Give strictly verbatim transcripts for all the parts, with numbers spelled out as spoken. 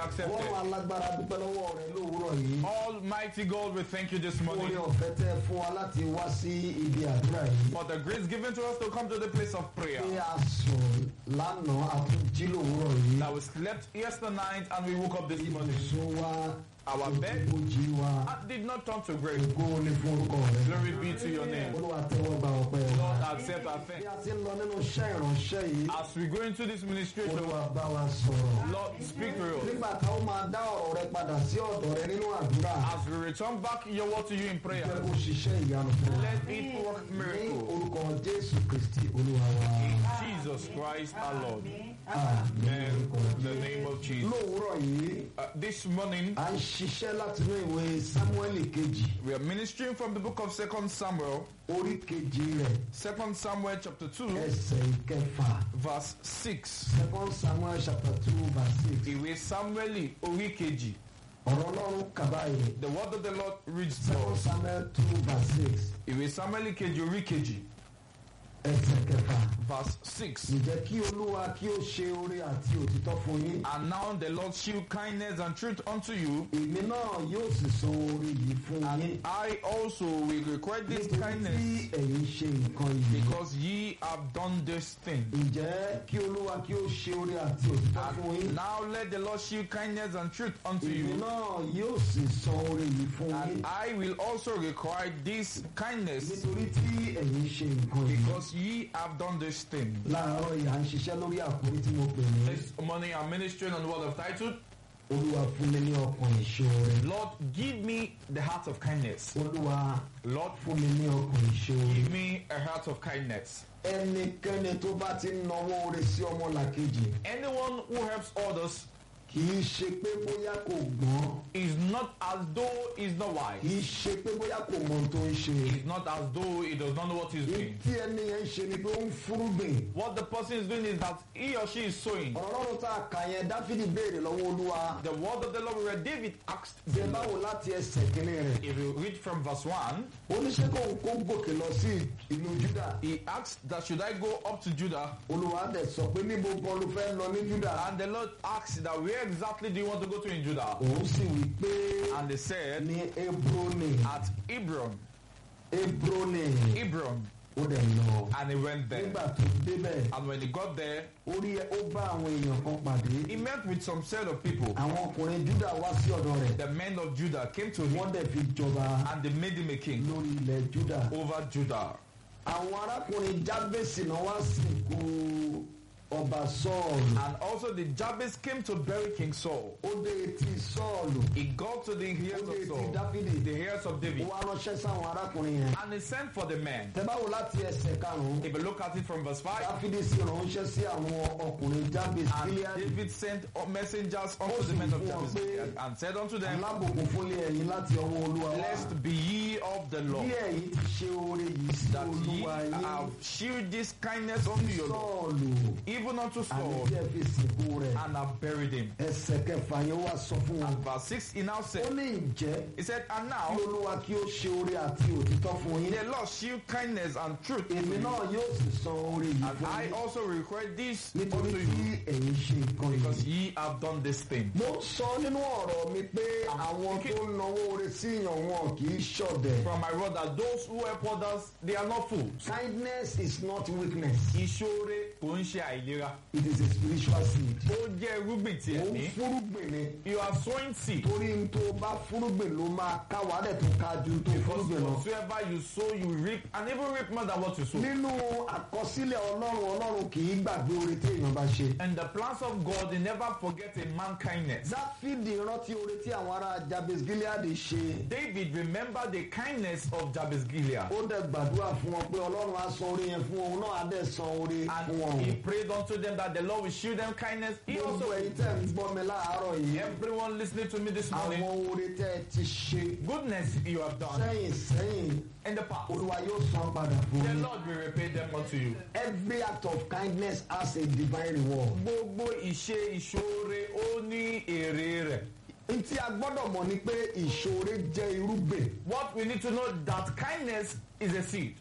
accepted. Almighty God, we thank you this morning for the grace given to us to come to the place of prayer. That we slept yesterday night and we woke up this morning. Our bed did not turn to grave. Glory be to your name. Lord, accept our thanks. As we go into this ministration, Lord, speak to us. As we return back your word to you in prayer, let it work miracles. In Jesus Christ our Lord. Amen. In the name of Jesus. Uh, this morning, we are ministering from the book of Second Samuel. Second Samuel chapter two, verse six. Second Samuel chapter two, verse six. Iwe Samueli orikeji. The word of the Lord reads. Second Samuel two, verse six. Iwe Samueli keji orikeji. Verse six. And now the Lord shew kindness and truth unto you, and I also will require this kindness, because ye have done this thing. And now let the Lord shew kindness and truth unto you, and I will also require this kindness, because ye have done this thing. This morning I'm ministering on the word of title, Lord, give me the heart of kindness. Lord, give me a heart of kindness. Anyone who helps others is not as though he's not wise. It's not as though he does not know what he's doing. What the person is doing is that he or she is sowing. The word of the Lord where David asked the Lord. If you read from verse one, he asked that should I go up to Judah? And the Lord asked that where exactly do you want to go to in Judah? And they said at Hebron. Hebron. And he went there. And when he got there, he met with some set of people. The men of Judah came to him, and they made him a king over Judah. And also the Jabez came to bury King Saul. He got to the ears of Saul, the ears of David, and he sent for the men. If you look at it from verse five, and David sent messengers unto the men of Jabez and said unto them, Blessed be ye of the Lord, that ye have shewed this kindness unto your Lord, even unto Saul, and have buried him. And verse six, he now said, he said, and now the Lord shew kindness and truth, and I also require this unto you, because ye have done this thing. From my word that those who help others, they are not fools. Kindness is not weakness. It is a spiritual seed. You are sowing seed. Because whatsoever you sow, you reap, and even reap more than what you sow. And the plans of God, they never forget a man's kindness. David remembered the kindness of Jabez Gilead. And he prayed unto them that the Lord will show them kindness. He also, everyone listening to me this morning, goodness you have done in the past, the Lord will repay them unto you. Every act of kindness has a divine reward. What we need to know that kindness is a seed.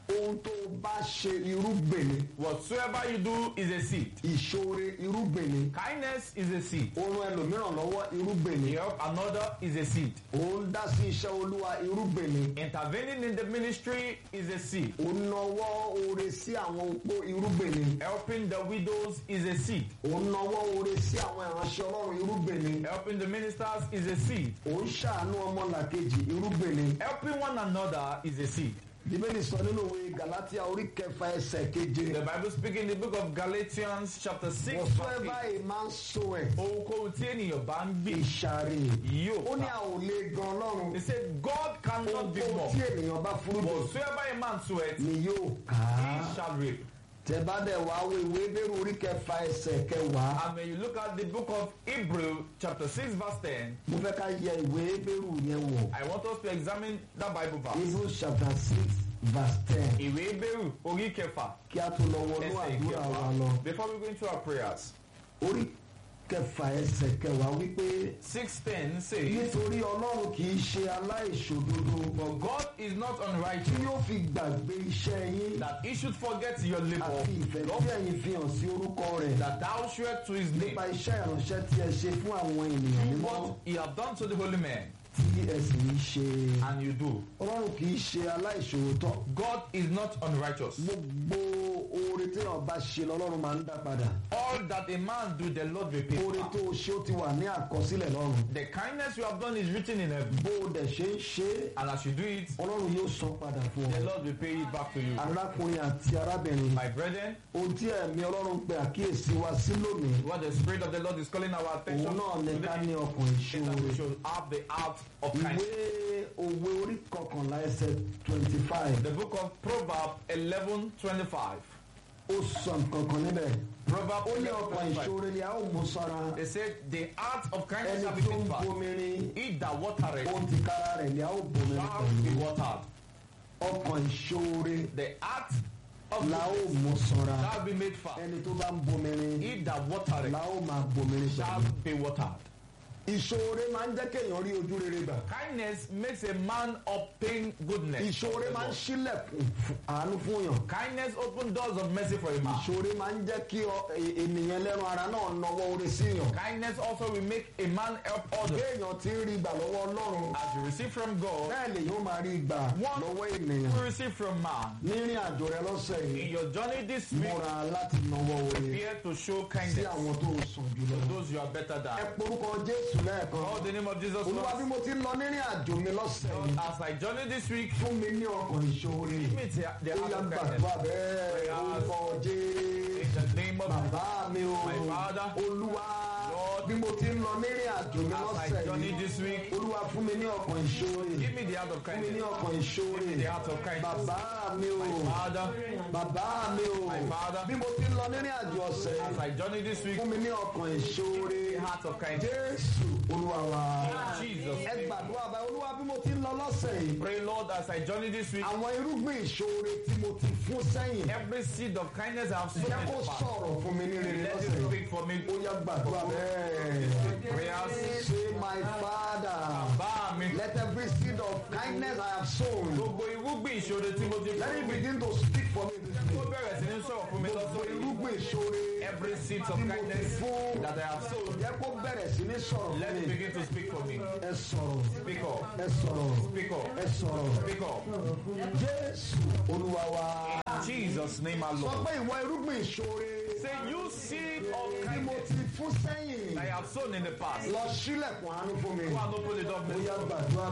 ohun tó bá ṣe irúgbìn ni. Whatsoever you do is a seed. ìṣoore irúgbìn ni. Kindness is a seed. ó ràn ẹlòmíràn lọ́wọ́ irúgbìn ni. Help another is a seed. ó ń dá sí iṣẹ́ olúwa irúgbìn ni. Intervening in the ministry is a seed. ó nawọ́ oore sí àwọn opó irúgbìn ni. Helping the widows is a seed. ó nawọ́ oore sí àwọn ìránṣẹ́ ọlọ́run irúgbìn ni. Helping the ministers is a seed. ó ń ṣàánú ọmọlàkejì irúgbìn ni. Helping one another is a seed. bíbélì sọ nínú ìwé galatia orí kẹfà ẹsẹ̀ keje. The Bible speaking in the book of Galatians chapter six verse whatsoever eight. a man soweth Ohunkóhun tí ènìyàn bá ń gbìn ìṣàrè. yóò ó ní ká. a ò lè gan ọlọ́run. They said God cannot give ohun more. tí ènìyàn bá fúrúgbìn Whatsoever a man soweth, ni yóò ká. he shall reap. tẹ̀bádẹ̀ wá wo ìwé bẹ́rù orí kẹfà ẹsẹ̀ kẹwàá. And when you look at the book of Hebrew chapter six verse ten, mo fẹ́ ká yẹ ìwé bẹ́rù yẹn wò. I want us to examine that Bible verse. Hebrews chapter six verse ten. Ìwé Hébérù orí kẹfà kí a tó lọ wọnú ẹsẹ̀ àdúrà wa lọ. ìkẹfà. Before we go into our prayers, orí kẹfà ẹsẹ̀ kẹwàá wípé six ten says, nítorí ọlọ́run kì í ṣe aláìṣòdodo. "For God is not tí unrighteous, yóò fi gbàgbé iṣẹ́ yín that he should forget your labor, àti ìfẹ́ tí ẹ̀yin fi hàn sí orúkọ rẹ̀. that thou shalt to his name, nípa iṣẹ́ ìránṣẹ́ tí ẹ ṣe fún àwọn ènìyàn mímọ́ what he hath done to the holy men, tí ẹ sì ń ṣe. and you do." ọlọ́run kì í ṣe aláìṣòótọ́. God is not unrighteous. gbogbo oore tí wọn bá ṣe lọ́lọ́run máa ń dá padà. All that a man do, the Lord will pay oore back. tó o ṣe ó ti wà ní àkọsílẹ̀ lọ́run. The kindness you have done is written in heaven, bó o dẹ̀ ṣe ń ṣe é, and as you do it, ọlọ́run yóò san padà fún the ọ. Lord will pay it back to you. arákùnrin àti arábìnrin, My brethren, ohun tí ẹ̀mí ọlọ́run pe àkíyèsí wa sí lónìí, what the Spirit of the Lord is calling our attention òun náà ní ká today ní ọkàn is that we ìṣòro. should have the heart of ìwé kindness. òwe orí kọkànlá ẹsẹ̀ twenty five The book of Proverbs eleven twenty-five. ó sọ nǹkan kan níbẹ̀. Proverbs ó ní eleven ọkàn twenty-five. ìṣòro ni a ó mú sọ́ra. They said, "The heart of kindness ẹni shall be tó ń made fat. bomirin He that watereth ohun ti kára rẹ̀ ni a ó bomirin shall be pẹ̀lú. watered." ọkàn ìṣòro The heart of la ó goodness mú sọ́ra. shall be made fat. ẹni tó bá ń bomirin He that watereth la ó máa bomirin shall pẹ̀lú. be watered. ìṣòro máa ń jẹ́ kéèyàn rí ojú rere gbà. Kindness makes a man obtain goodness. ìṣòro máa ń ṣílẹ̀kùn fún- àánú fún yàn. Kindness open doors of mercy for a man. ìṣòro máa ń jẹ́ kí ọ- e- ènìyàn lẹ́nu ara náà nawọ́ oore sí yàn. Kindness also will make a man help others. kéèyàn ti ń rí gbà lọ́wọ́ ọlọ́run. As you receive from God, bẹ́ẹ̀ lè yóò máa rí gbà One- lọ́wọ́ ènìyàn. you receive from man. nírìn àjò rẹ lọ́sẹ̀ In yìí your journey this week, múra láti nawọ́ oore prepare to show sí kindness àwọn tó ń sàn jùlọ. to those you are better ẹ than. porúkọ jésù lẹ́ẹ̀kan. Oh, the name of Jesus olúwa bí Lord. mo ti ń lọ nírìn àjò mi lọ́sẹ̀ yìí As I journey this week, fún mi ní ọkàn ìṣòro. give me the the ó heart yá of gbàdúrà kindness. bẹ́ẹ̀ orúkọ jésù. In the name of bàbá mi o My Father, olúwa Lord, bí mo ti ń lọ nírìn àjò mi as I lọ́sẹ̀ journey yìí this week, olúwa fún mi ní ọkàn ìṣòro. give me the heart of fún mi ní kindness. ọkàn ìṣòro. Give me the heart of kindness. bàbá mi o My Father, bàbá mi o My Father, bí mo ti ń lọ nírìn àjò ọ̀sẹ̀ as yìí I journey this week, fún mi ní ọkàn ìṣòro. the heart of kindness. jésù olúwa wa. In Jesus' ẹ name. gbàdúrà bá olúwa bí mo ti ń lọ lọ́sẹ̀ yìí. Pray, Lord, as I journey this week, àwọn irúgbìn ìṣòro tí mo ti fún sẹ́yìn. every seed of kindness I have sown in jẹ́ kó the past, sọ̀rọ̀ fún mi ní rere let lọ́sẹ̀ it yìí. speak for me. ó yá gbàdúrà bẹ́ẹ̀. Prayers. say my father. Bá mi. let every seed of kindness I have sown. Gbogbo irúgbìn ìṣòro tí mo ti let fún it mi. begin to speak for me this Ó day. bẹ̀rẹ̀ sí ní sọ̀rọ̀ fún mi gbogbo lọ́sọ̀ yìí. irúgbìn ìṣòro. Every seed of tí mo ti kindness fún. that I have sown, jẹ́ kó bẹ̀rẹ̀ sí ní sọ̀rọ̀ let fún it mi. begin to speak for me. ẹ sọ̀rọ̀. Speak up. ẹ sọ̀rọ̀. Speak up. ẹ sọ̀rọ̀. Speak up. jésù olúwa wa. In Jesus' name, our sọ Lord. pé ìwọ irúgbìn ìṣòro. Say, you seed of tí mo kindness ti fún sẹ́yìn. I have sown in the past. lọ sílẹ̀kùn àánú fún mi. Go and open the door. ó yá gbàdúrà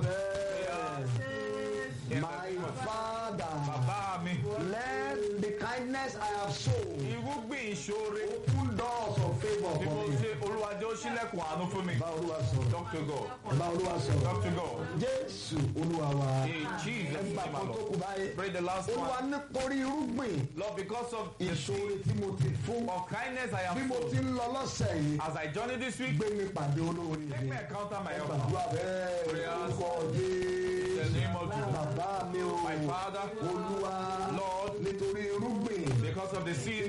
bẹ́ẹ̀. In my the name of father. Bàbá mi. let the kindness I have sown Irúgbìn ìṣòro open doors of favour tí mo for me. ṣe olúwàjẹ́ ó ṣílẹ̀kùn àánú fún mi. bá olúwa sọ̀rọ̀. Talk to God. bá olúwa sọ̀rọ̀. Talk to God. jésù olúwa wa. In Jesus' ẹgbà name, our kan tó Lord. kù báyìí. Pray the last olúwa one. nítorí irúgbìn Lord, because of the ìṣòro seed tí mo ti fún. of kindness I bí have mo sown, ti ń lọ lọ́sẹ̀ yìí. as I journey this week, gbé mi pàdé olóore let mi. me encounter my helper. gbàdúrà bẹ́ẹ̀ Prayers. orúkọ In the jésù. name of Jesus. bàbá mi o. My Father, olúwa. Lord, nítorí irúgbìn because of the tí seed mo ti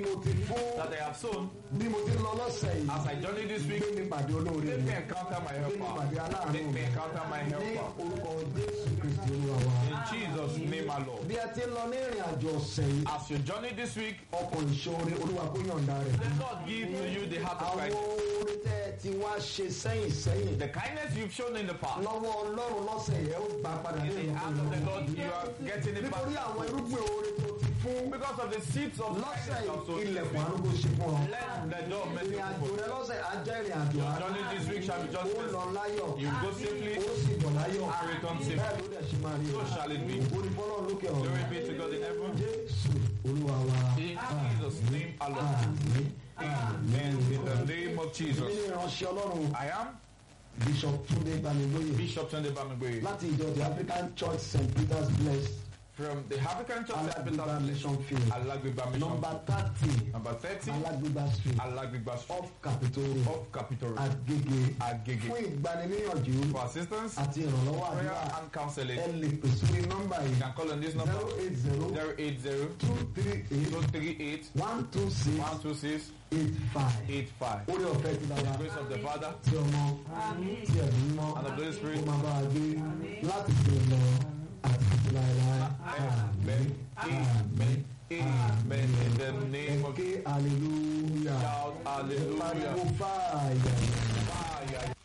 fún. that I have sown, Bí mo ti lọ lọ́sẹ̀ yìí. as I journey this week, Gbé mi pàdé olóore make mi. me encounter my Gbé mi pàdé helper. aláàánú Make mi. me encounter my Ní helper. orúkọ Jésù Kristi Olúwa wa. In Jesus' name, our Lord. Bí ẹ ti ń lọ ní ìrìn àjò ọ̀sẹ̀ yìí. As you journey this week, Ọkọ̀ ìṣòro Olúwa kó yọ̀ǹda rẹ̀. the Lord give to you the heart of Àwọn kindness. oore tẹ́ ẹ ti wá ṣe sẹ́yìn sẹ́yìn. The kindness you've shown in the past, Lọ́wọ́ Ọlọ́run lọ́sẹ̀ yẹn ó gbà padà ní in the hand of the Lord, you are getting it back. Nítorí àwọn irúgbìn oore tó ti fún. Because of the seeds of Lọ́sẹ̀ kindness also, yìí ilẹ̀kùn arúgbó ṣe fún ọ. let the door of mercy Ìrìn àjò open. rẹ lọ́sẹ̀ á jẹ́ ìrìn àjò Your àánú. journey this week shall be just Ó lọ blessed. láyọ̀. You go safely, Ó sì bọ̀ láyọ̀. and return safely. Bẹ́ẹ̀ ló dẹ̀ ṣe máa rí o. So shall it be. Orí fọ́lọ́ lókè ọ̀run. Glory be to God in heaven. Jésù Olúwa wa. In Jesus' name alone. Àmín. Amen. In the name of Èmi Jesus. ni ìránṣẹ́ Ọlọ́run I am Bishop Túndé Bámigbóyè Bishop Tunde Bamigbe láti ìjọ the African Church Saint Peter's Blessed from the African Church of Alágbèbá Peter Mission Field Alagbegba Mission. number thirty Number thirty, Alágbèbá Street Alagbegba Street off Capitol Road of Capitol Road, Agége Agege. fún ìgbaniníyànjú For assistance, àti ìrànlọ́wọ́ prayer àdúrà and counseling, ẹ lè pè sórí nọ́mbà you yìí can call on this number zero eight zero zero eight zero two three eight two three eight one two six one two six eight five eight five. orí ọ̀fẹ́ ti bàbá Grace of the Father tí ọmọ tí ẹ̀mí mọ́ and of the Holy kó Spirit. máa bá a gbé láti fi lọ àti fi láéláé. Amen. Amen. Amen. In the name of Ẹ ké hallelujah. shout hallelujah. Pariwo fáyà. Fire.